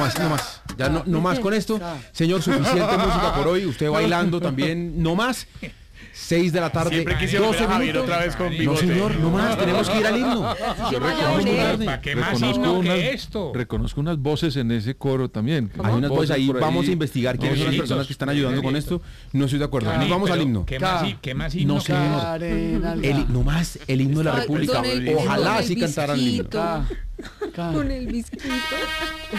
más, no más. Ya no más con esto. Señor, suficiente música por hoy. Usted bailando también, no más. 6 de la tarde, Siempre quisiera 12 ver a Javier minutos. otra vez con No, bigote. señor, no más. Tenemos que ir al himno. Yo ¿Para qué más himno que esto? Reconozco unas voces en ese coro también. Hay unas voces ahí, por vamos a investigar quiénes son las Miguelitos, personas que están ayudando con esto. No estoy de acuerdo. Nos vamos al himno. ¿Qué más himno No, que señor. No más, el himno de la Ay, República. con el Ojalá con así el cantaran el himno. bizquito. Con el bizquito.